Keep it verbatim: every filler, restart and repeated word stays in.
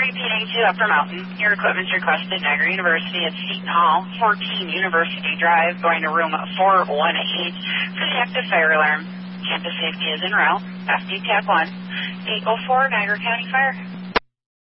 repeating to Upper Mountain. Your equipment's requested, Niagara University at Seton Hall, fourteen University Drive, going to room four one eight for the active fire alarm. Campus safety is en route. F D Cap one, eight oh four Niagara County Fire.